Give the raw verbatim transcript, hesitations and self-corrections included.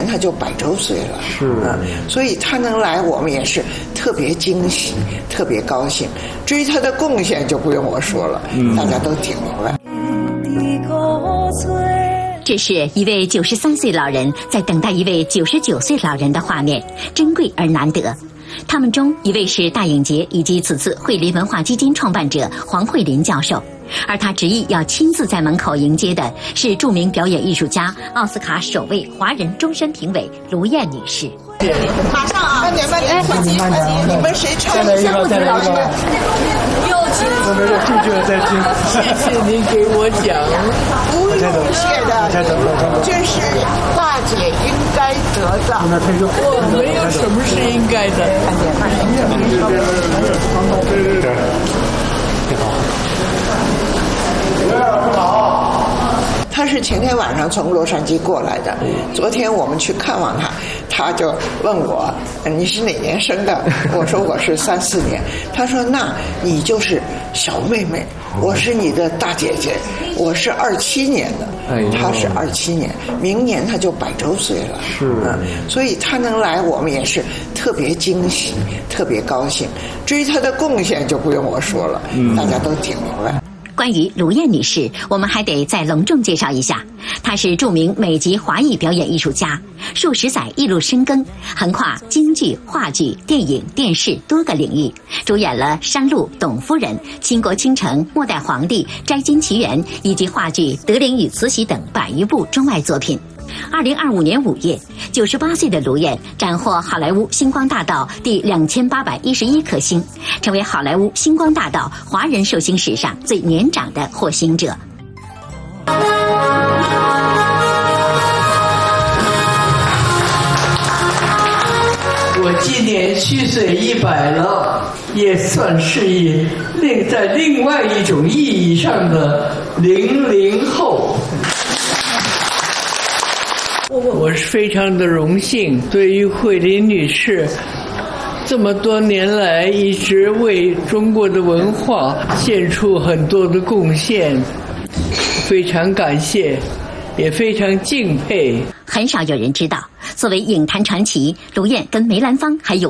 他就百周岁了， 是啊、嗯， 所以他能来，我们也是特别惊喜，特别高兴。至于他的贡献，就不用我说了，嗯、大家都听明白。 这是一位九十三岁老人在等待一位九十九岁老人的画面，珍贵而难得。他们中一位是大影节以及此次惠林文化基金创办者黄慧林教授，而他执意要亲自在门口迎接的是著名表演艺术家、奥斯卡首位华人终身评委卢燕女士。 马上啊，慢点慢点，快急快急！你们谁唱一下？ 再来一个。 又听， 我们就就在听。 谢谢您给我讲， 不用谢的，这是大姐应该得的。 我没有什么是应该的。 他是前天晚上从洛杉矶过来的，昨天我们去看望他，他就问我你是哪年生的？我说我是三四年。他说那你就是小妹妹，我是你的大姐姐，我是二七年的，他是二七年，明年他就百周岁了， 是啊、嗯， 所以他能来，我们也是特别惊喜，特别高兴。至于他的贡献，就不用我说了，嗯、大家都听明白。 关于卢燕女士，我们还得再隆重介绍一下。她是著名美籍华裔表演艺术家，数十载一路深耕，横跨京剧、话剧、电影、电视多个领域，主演了《山路》《董夫人》《倾国倾城》《末代皇帝》《摘金奇缘》以及话剧《德龄与慈禧》等百余部中外作品。二零二五年五月，九十八岁的卢燕斩获好莱坞星光大道第两千八百一十一颗星，成为好莱坞星光大道华人寿星史上最年长的获星者。 我今年虚岁一百了，也算是一另在另外一种意义上的零零后。我是非常的荣幸，对于慧林女士这么多年来一直为中国的文化献出很多的贡献，非常感谢，也非常敬佩。 很少有人知道，作为影坛传奇，卢燕跟梅兰芳还有